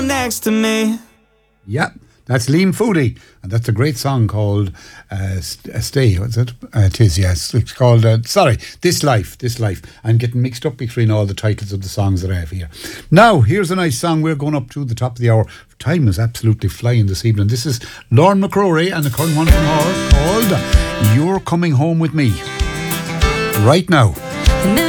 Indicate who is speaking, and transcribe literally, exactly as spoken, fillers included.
Speaker 1: next to me.
Speaker 2: Yep. That's Liam Foodie, and that's a great song called uh, Stay, what's it? Uh, it is, yes. It's called, uh, sorry, This Life, This Life. I'm getting mixed up between all the titles of the songs that I have here. Now, here's a nice song. We're going up to the top of the hour. Time is absolutely flying this evening. This is Lorne McCrory and the current one from her called You're Coming Home With Me. Right now.